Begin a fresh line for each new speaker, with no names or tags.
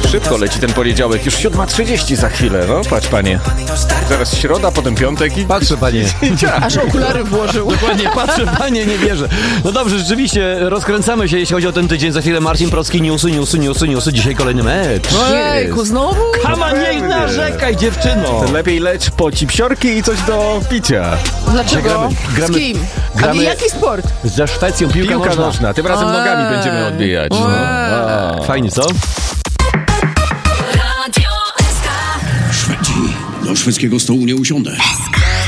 Szybko leci ten poniedziałek, już 7:30 za chwilę, no patrz panie. Zaraz środa, potem piątek i...
Patrzę, panie.
Aż okulary włożył.
Dokładnie, patrzę, panie, nie wierzę. No dobrze, rzeczywiście, rozkręcamy się, jeśli chodzi o ten tydzień. Za chwilę Marcin Procki, newsy. Dzisiaj kolejny mecz.
Ejku, znowu?
Kama, nie narzekaj, dziewczyno.
Lepiej leć po cipsiorki i coś do picia.
Dlaczego?
Gramy-
Z kim?
gramy-
Ale jaki sport?
Ze Szwecją piłka nożna.
Tym razem nogami będziemy odbijać. No. Wow.
Fajnie, co?
Szwedzi. Do szwedzkiego stołu nie usiądę.